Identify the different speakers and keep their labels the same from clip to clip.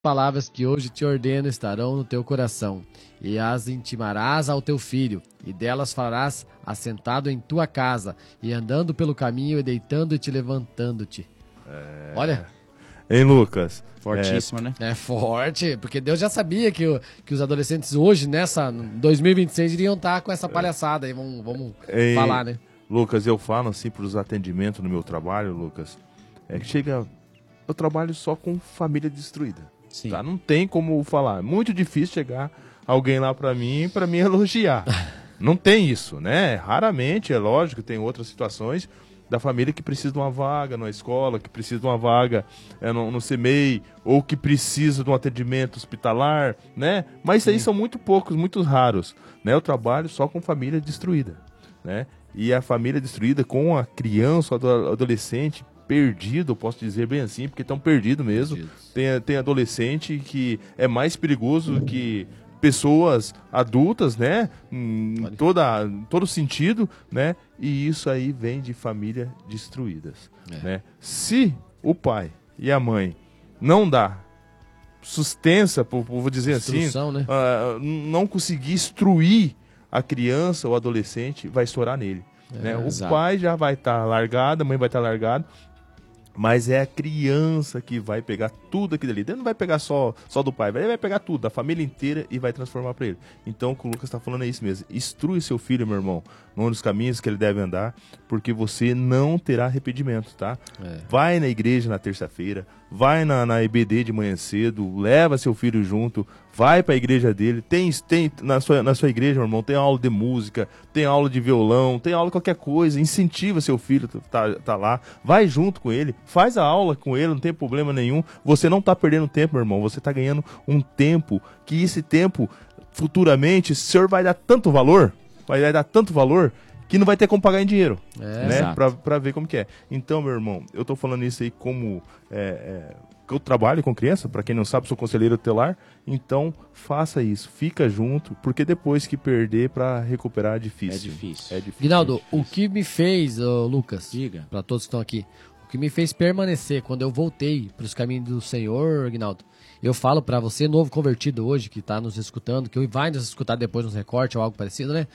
Speaker 1: palavras que hoje te ordeno estarão no teu coração, e as intimarás ao teu filho, e delas falarás assentado em tua casa, e andando pelo caminho, e deitando e te levantando-te. Olha.
Speaker 2: Hein, Lucas?
Speaker 3: Fortíssima, né?
Speaker 1: É forte, porque Deus já sabia que os adolescentes hoje, nessa 2026, iriam estar com essa palhaçada aí, vamos falar, né?
Speaker 2: Lucas, eu falo assim para os atendimentos no meu trabalho, Lucas, que chega, eu trabalho só com família destruída.
Speaker 3: Sim.
Speaker 2: Tá? Não tem como falar, é muito difícil chegar alguém lá para mim elogiar. Não tem isso, né? Raramente, é lógico, tem outras situações da família que precisa de uma vaga na escola, que precisa de uma vaga no CMEI, ou que precisa de um atendimento hospitalar, né? Mas isso aí são muito poucos, muito raros, né? Eu trabalho só com família destruída, né? E a família destruída com a criança, o adolescente perdido, eu posso dizer bem assim, porque estão perdidos mesmo. Tem adolescente que é mais perigoso que pessoas adultas, né? Todo sentido, né? E isso aí vem de famílias destruídas, né? Se o pai e a mãe não dá sustância, vou dizer
Speaker 1: Instrução,
Speaker 2: assim,
Speaker 1: né?
Speaker 2: Não conseguir instruir a criança ou adolescente, vai estourar nele, né? O
Speaker 3: exato.
Speaker 2: pai já vai estar largado, a mãe vai estar largada, mas é a criança que vai pegar tudo aquilo ali. Ele não vai pegar só do pai, ele vai pegar tudo, da família inteira, e vai transformar para ele. Então o que o Lucas está falando é isso mesmo. Instrui seu filho, meu irmão, num dos caminhos que ele deve andar, porque você não terá arrependimento, tá? Vai na igreja na terça-feira, vai na EBD de manhã cedo, leva seu filho junto, vai para a igreja dele, tem na sua igreja, meu irmão, tem aula de música, tem aula de violão, tem aula de qualquer coisa, incentiva seu filho tá lá, vai junto com ele, faz a aula com ele, não tem problema nenhum, você não tá perdendo tempo, meu irmão, você tá ganhando um tempo, que esse tempo, futuramente, o senhor vai dar tanto valor, que não vai ter como pagar em dinheiro, né? Pra ver como que é. Então, meu irmão, eu tô falando isso aí como que eu trabalho com criança, pra quem não sabe, sou conselheiro tutelar, então faça isso, fica junto, porque depois que perder, pra recuperar é difícil.
Speaker 3: É difícil.
Speaker 1: Guinaldo, o que me fez, Lucas,
Speaker 3: Diga.
Speaker 1: pra todos que estão aqui, o que me fez permanecer quando eu voltei pros caminhos do Senhor, Guinaldo, eu falo pra você, novo convertido hoje, que tá nos escutando, que vai nos escutar depois nos recortes ou algo parecido, né?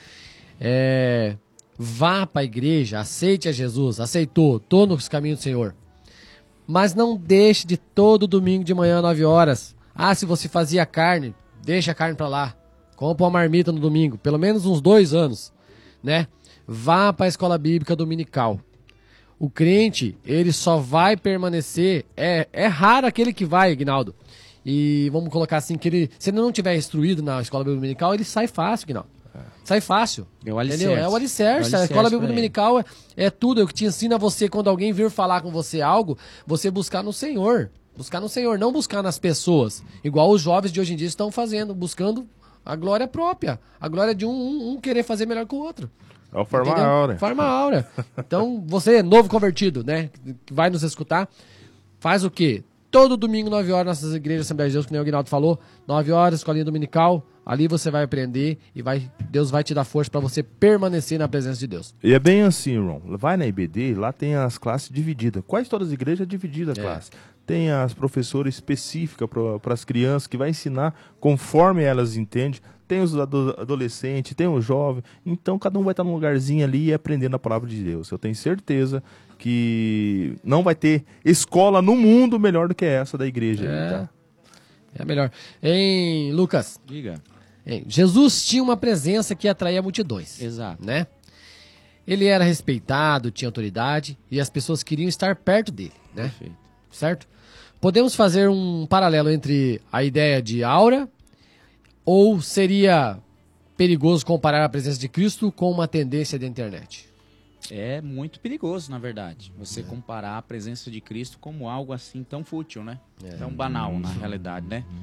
Speaker 1: Vá para a igreja, aceite a Jesus, aceitou, tô nos caminhos do Senhor. Mas não deixe de todo domingo de manhã, 9 horas. Se você fazia carne, deixa a carne para lá. Compra uma marmita no domingo, pelo menos uns 2 anos, né? Vá para a escola bíblica dominical. O crente, ele só vai permanecer, é raro aquele que vai, Guinaldo. E vamos colocar assim, que se ele não tiver instruído na escola bíblica dominical, ele sai fácil, Guinaldo. Sai fácil.
Speaker 3: É o alicerce.
Speaker 1: É o alicerce. A escola bíblica dominical é tudo. É o que te ensina você, quando alguém vir falar com você algo, você buscar no Senhor. Buscar no Senhor, não buscar nas pessoas. Igual os jovens de hoje em dia estão fazendo, buscando a glória própria. A glória de um querer fazer melhor que o outro.
Speaker 2: É o Forma Áurea.
Speaker 1: Forma Áurea. Então, você, novo convertido, né, que vai nos escutar, faz o quê? Todo domingo, 9 horas, nossas igrejas Assembleia de Deus, que nem o Guinaldo falou, 9 horas, escolinha dominical, ali você vai aprender e Deus vai te dar força para você permanecer na presença de Deus.
Speaker 2: E é bem assim, irmão. Vai na IBD, lá tem as classes divididas. Quase todas as igrejas é dividida a classe. Tem as professoras específicas para as crianças, que vai ensinar conforme elas entendem. Tem os adolescentes, tem os jovens. Então, cada um vai estar num lugarzinho ali e aprendendo a palavra de Deus. Eu tenho certeza que não vai ter escola no mundo melhor do que essa da igreja. Tá?
Speaker 1: É a melhor. Hein, Lucas?
Speaker 3: Diga.
Speaker 1: Jesus tinha uma presença que atraía multidões.
Speaker 3: Exato.
Speaker 1: Né? Ele era respeitado, tinha autoridade e as pessoas queriam estar perto dele. Né?
Speaker 3: Perfeito.
Speaker 1: Certo? Podemos fazer um paralelo entre a ideia de aura, ou seria perigoso comparar a presença de Cristo com uma tendência da internet?
Speaker 3: É muito perigoso, na verdade, você comparar a presença de Cristo como algo assim tão fútil, né? Tão banal, na realidade, né?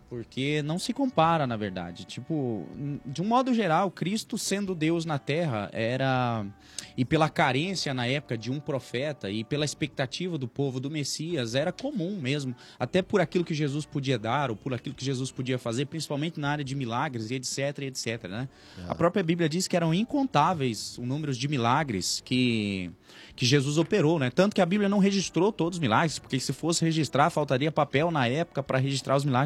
Speaker 3: Porque não se compara, na verdade. Tipo, de um modo geral, Cristo sendo Deus na Terra era... E pela carência na época de um profeta e pela expectativa do povo do Messias, era comum mesmo. Até por aquilo que Jesus podia dar ou por aquilo que Jesus podia fazer, principalmente na área de milagres e etc, né? A própria Bíblia diz que eram incontáveis o número de milagres que Jesus operou, né? Tanto que a Bíblia não registrou todos os milagres, porque se fosse registrar, faltaria papel na época para registrar os milagres.